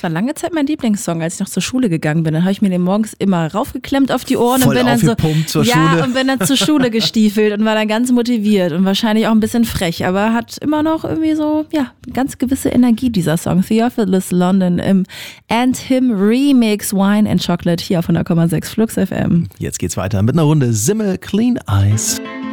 war lange Zeit mein Lieblingssong, als ich noch zur Schule gegangen bin. Dann habe ich mir den morgens immer raufgeklemmt auf die Ohren Voll und bin dann zur Schule. und bin dann zur Schule gestiefelt und war dann ganz motiviert und wahrscheinlich auch ein bisschen frech, aber hat immer noch irgendwie so, ja, ganz gewisse Energie, dieser Song. Theophilus London im And Him Remix Wine and Chocolate hier auf 100,6 Flux FM. Jetzt geht's weiter mit einer Runde Simmel Clean Eyes.